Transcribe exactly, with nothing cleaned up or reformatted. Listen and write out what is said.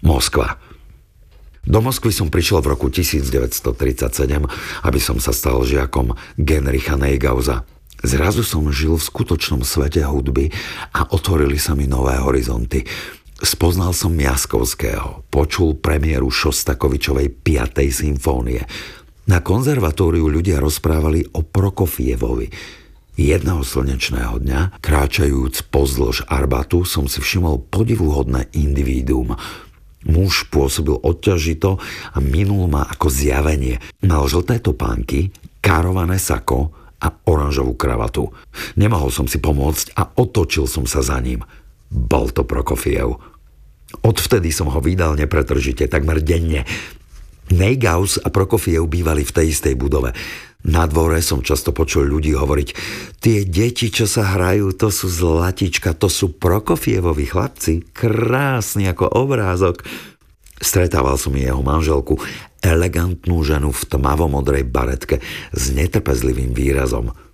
Moskva. Do Moskvy som prišiel v roku devätnásťtridsaťsedem, aby som sa stal žiakom Genricha Neigausa. Zrazu som žil v skutočnom svete hudby a otvorili sa mi nové horizonty. Spoznal som Miaskovského, počul premiéru Šostakovičovej piatej symfónie. Na konzervatóriu ľudia rozprávali o Prokofievovi. Jedného slnečného dňa, kráčajúc pozdĺž Arbatu, som si všimol podivuhodné individuum. Muž pôsobil odťažito a minul ma ako zjavenie. Mal žlté topánky, kárované sako a oranžovú kravatu. Nemohol som si pomôcť a otočil som sa za ním. Bol to Prokofiev. Odvtedy som ho vydal nepretržite, takmer denne. Neigaus a Prokofiev bývali v tej istej budove. Na dvore som často počul ľudí hovoriť: tie deti, čo sa hrajú, to sú zlatička, to sú Prokofievovi chlapci, krásny ako obrázok. Stretával som jeho manželku, elegantnú ženu v tmavomodrej baretke s netrpezlivým výrazom.